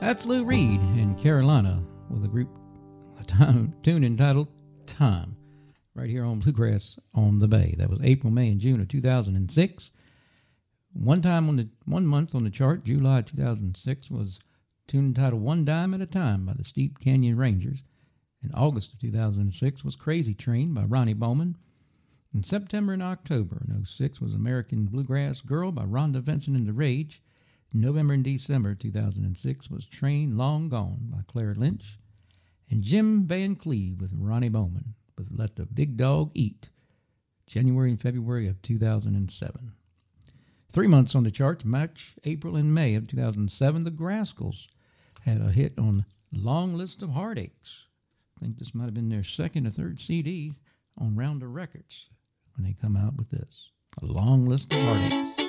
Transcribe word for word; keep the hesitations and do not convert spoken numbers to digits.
That's Lou Reed in Carolina with a group a time, tune entitled Time, right here on Bluegrass on the Bay. That was April, May, and June of two thousand six. One time on the one month on the chart, July two thousand six, was a tune entitled One Dime at a Time by the Steep Canyon Rangers. In August of two thousand six was Crazy Train by Ronnie Bowman. In September and October in oh six was American Bluegrass Girl by Rhonda Vincent and the Rage. In November and December two thousand six was Train Long Gone by Clara Lynch. And Jim Van Cleve with Ronnie Bowman was Let the Big Dog Eat, January and February of two thousand seven. Three months on the charts, March, April, and May of two thousand seven, the Grascals had a hit on Long List of Heartaches. I think this might have been their second or third C D on Rounder Records when they come out with this, A Long List of Heartaches.